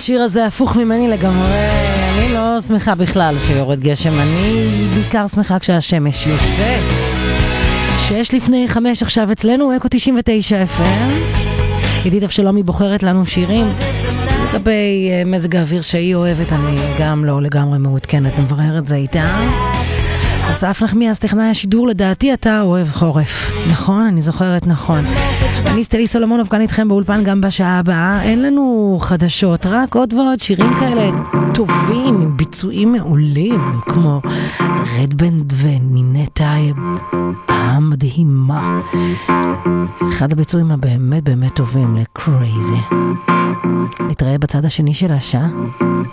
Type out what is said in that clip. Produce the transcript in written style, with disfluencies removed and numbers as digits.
השיר הזה הפוך ממני לגמרי, אני לא שמחה בכלל שיורד גשם, אני בעיקר שמחה כשהשמש יוצאת. 6:05 עכשיו אצלנו, אקו 99 FM. עידית אבשלומי בוחרת לנו שירים לגבי מזג האוויר שהיא אוהבת, אני גם לא לגמרי מעודכנת, מברר את זה איתה. אסף נחמיאס, טכנאי השידור, לדעתי אתה אוהב חורף, נכון? אני זוכרת נכון. אני סטלי סולומונוב כאן איתכם באולפן גם בשעה הבאה. אין לנו חדשות, רק עוד ועוד שירים כאלה טובים עם ביצועים מעולים כמו רדבנד ונינת טייב המדהימה, אחד הביצועים הבאמת באמת טובים לקרייזי. נתראה בצד השני של השעה.